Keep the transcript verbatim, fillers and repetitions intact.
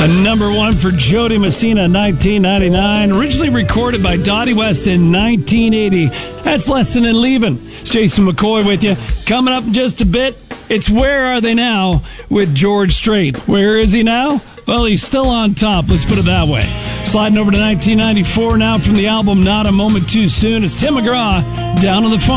A number one for Jody Messina in nineteen ninety-nine. Originally recorded by Dottie West in nineteen eighty. That's Lesson in Leaving. It's Jason McCoy with you. Coming up in just a bit, it's Where Are They Now with George Strait. Where is he now? Well, he's still on top. Let's put it that way. Sliding over to nineteen ninety-four now from the album Not a Moment Too Soon. It's Tim McGraw down on the phone.